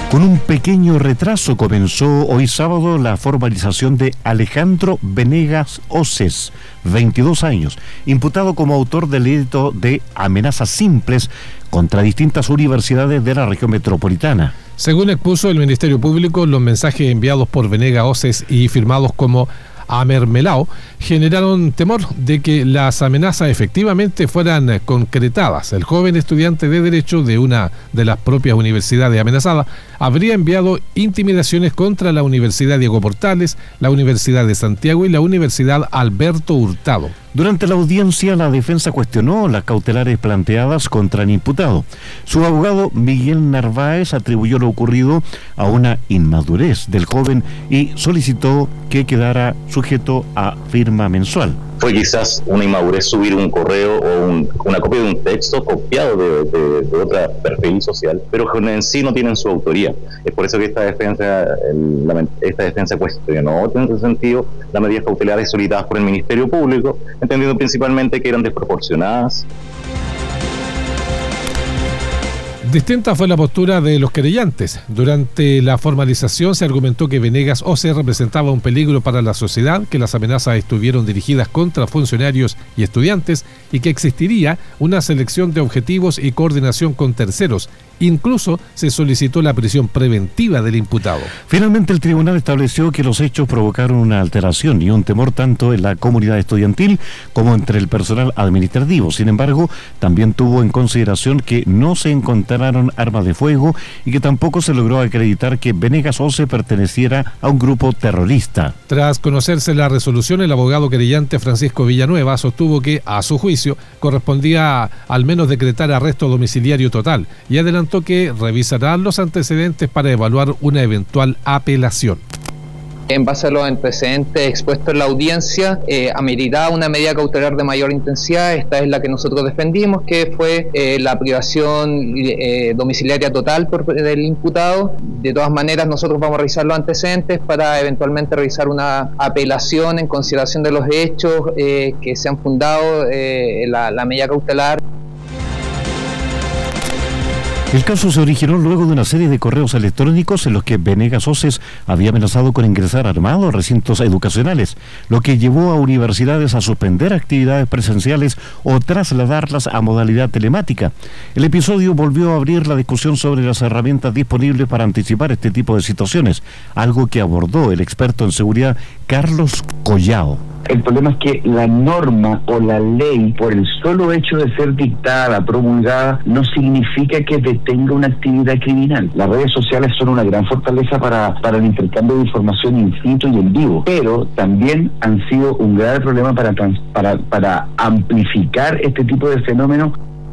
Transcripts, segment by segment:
Con un pequeño retraso comenzó hoy sábado la formalización de Alejandro Venegas Oces, 22 años, imputado como autor del delito de amenazas simples contra distintas universidades de la región metropolitana. Según expuso el Ministerio Público, los mensajes enviados por Venegas Oces y firmados como Amermelao generaron temor de que las amenazas efectivamente fueran concretadas. El joven estudiante de Derecho de una de las propias universidades amenazadas habría enviado intimidaciones contra la Universidad Diego Portales, la Universidad de Santiago y la Universidad Alberto Hurtado. Durante la audiencia, la defensa cuestionó las cautelares planteadas contra el imputado. Su abogado Miguel Narváez atribuyó lo ocurrido a una inmadurez del joven y solicitó que quedara sujeto a firma mensual. Fue quizás una inmadurez subir un correo o una copia de un texto copiado de otra perfil social, pero que en sí no tienen su autoría. Es por eso que esta defensa cuestionó en ese sentido las medidas cautelares solicitadas por el Ministerio Público, entendiendo principalmente que eran desproporcionadas. Distinta fue la postura de los querellantes. Durante la formalización se argumentó que Venegas Oces representaba un peligro para la sociedad, que las amenazas estuvieron dirigidas contra funcionarios y estudiantes y que existiría una selección de objetivos y coordinación con terceros. Incluso se solicitó la prisión preventiva del imputado. Finalmente, el tribunal estableció que los hechos provocaron una alteración y un temor tanto en la comunidad estudiantil como entre el personal administrativo. Sin embargo, también tuvo en consideración que no se encontraron armas de fuego y que tampoco se logró acreditar que Venegas Oces perteneciera a un grupo terrorista. Tras conocerse la resolución, el abogado querellante Francisco Villanueva sostuvo que, a su juicio, correspondía al menos decretar arresto domiciliario total y adelantó que revisarán los antecedentes para evaluar una eventual apelación. En base a los antecedentes expuestos en la audiencia, ameritará una medida cautelar de mayor intensidad. Esta es la que nosotros defendimos, que fue la privación domiciliaria total del imputado. De todas maneras, nosotros vamos a revisar los antecedentes para eventualmente revisar una apelación en consideración de los hechos que se han fundado la medida cautelar. El caso se originó luego de una serie de correos electrónicos en los que Venegas Oces había amenazado con ingresar armado a recintos educacionales, lo que llevó a universidades a suspender actividades presenciales o trasladarlas a modalidad telemática. El episodio volvió a abrir la discusión sobre las herramientas disponibles para anticipar este tipo de situaciones, algo que abordó el experto en seguridad Carlos Collao. El problema es que la norma o la ley, por el solo hecho de ser dictada, promulgada, no significa que detenga una actividad criminal. Las redes sociales son una gran fortaleza para el intercambio de información in situ y en vivo, pero también han sido un grave problema para amplificar este tipo de fenómenos.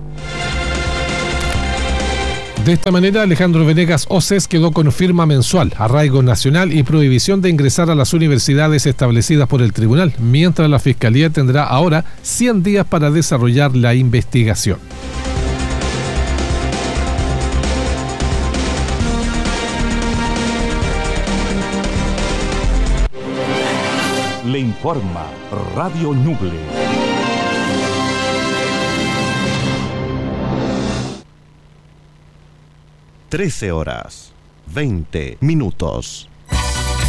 De esta manera, Alejandro Venegas Oces quedó con firma mensual, arraigo nacional y prohibición de ingresar a las universidades establecidas por el tribunal, mientras la Fiscalía tendrá ahora 100 días para desarrollar la investigación. Le informa Radio Ñuble. 13:20.